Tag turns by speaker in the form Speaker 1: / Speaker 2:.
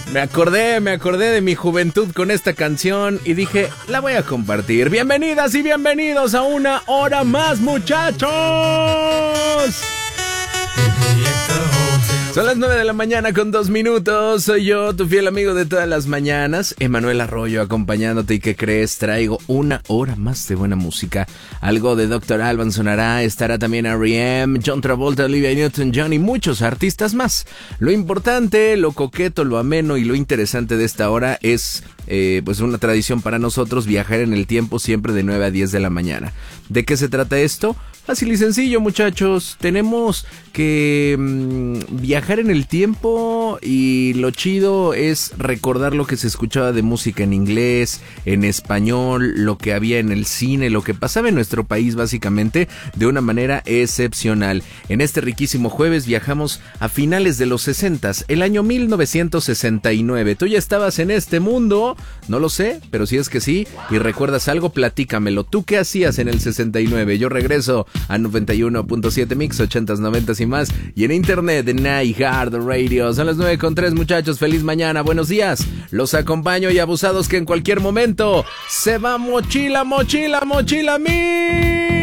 Speaker 1: Me acordé de mi juventud con esta canción y dije, la voy a compartir. Bienvenidas y bienvenidos a una hora más, muchachos. Son las 9 de la mañana con 2 minutos. Soy yo, tu fiel amigo de todas las mañanas, Emanuel Arroyo, acompañándote. ¿Y qué crees? Traigo una hora más de buena música. Algo de Dr. Alban sonará. Estará también R.E.M., John Travolta, Olivia Newton-John y muchos artistas más. Lo importante, lo coqueto, lo ameno y lo interesante de esta hora es pues una tradición para nosotros, viajar en el tiempo siempre de 9 a 10 de la mañana. ¿De qué se trata esto? Fácil y sencillo, muchachos. Tenemos que viajar en el tiempo y lo chido es recordar lo que se escuchaba de música en inglés, en español, lo que había en el cine, lo que pasaba en nuestro país básicamente de una manera excepcional. En este riquísimo jueves viajamos a finales de los 60s, el año 1969. ¿Tú ya estabas en este mundo? No lo sé, pero si es que sí y recuerdas algo, platícamelo. ¿Tú qué hacías en el 69? Yo regreso a 91.7 Mix, 80s, 90s y más, y en internet en iHeart Radio. Son las 9:03, muchachos. Feliz mañana, buenos días. Los acompaño y abusados que en cualquier momento se va mochila, mochila, mochila mix.